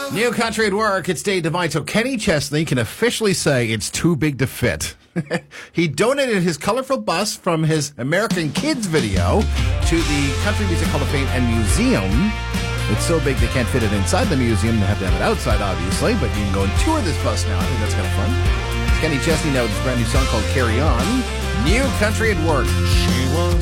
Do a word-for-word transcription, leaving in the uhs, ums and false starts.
New Country at Work, it's Dave Devine. So Kenny Chesney can officially say it's too big to fit. He donated his colorful bus from his American Kids video to the Country Music Hall of Fame and Museum. It's so big they can't fit it inside the museum. They have to have it outside, obviously, but you can go and tour this bus now. I think that's kind of fun. It's Kenny Chesney now with this brand new song called Carry On. New Country at Work. She was